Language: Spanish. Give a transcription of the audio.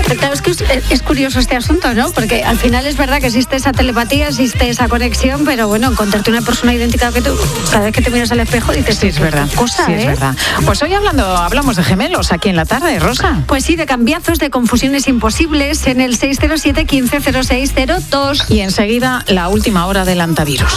Claro, es que es curioso este asunto, ¿no? Porque al final es verdad que existe esa telepatía, existe esa conexión, pero bueno, encontrarte una persona idéntica que tú, cada vez que te miras al espejo dices, sí, es verdad. Cosa, sí, es verdad. Pues hoy hablamos de gemelos aquí en la tarde, Rosa. Pues sí, de cambiazos, de confusiones imposibles en el 607 15 06 02. Y enseguida la última hora del antivirus.